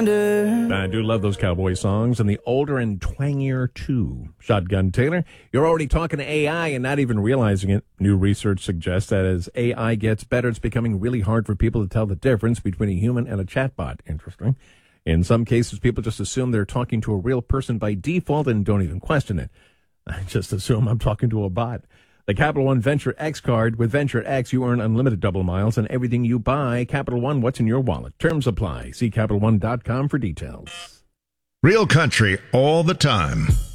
wonder. I do love those cowboy songs, and the older and twangier, too. Shotgun Taylor, you're already talking to AI and not even realizing it. New research suggests that as AI gets better, it's becoming really hard for people to tell the difference between a human and a chatbot. Interesting. In some cases, people just assume they're talking to a real person by default and don't even question it. I just assume I'm talking to a bot. The Capital One Venture X card. With Venture X, you earn unlimited double miles on everything you buy. Capital One, what's in your wallet? Terms apply. See CapitalOne.com for details. Real country all the time.